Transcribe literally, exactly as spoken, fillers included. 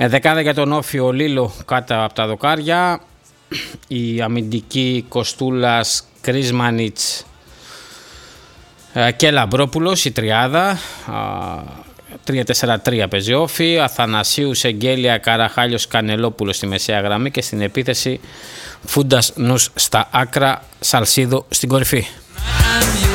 Δεκάδα για τον Όφη, ο Λίλο κάτω από τα δοκάρια. Η αμυντική Κοστούλας, Κρίσμανιτς και Λαμπρόπουλος, η τριάδα. τρία τέσσερα τρία παίζει Όφη. Αθανασίου, Σεγγέλια, Καραχάλιος, Κανελόπουλος στη μεσαία γραμμή και στην επίθεση Φούντας Νους στα άκρα, Σαλσίδο στην κορυφή.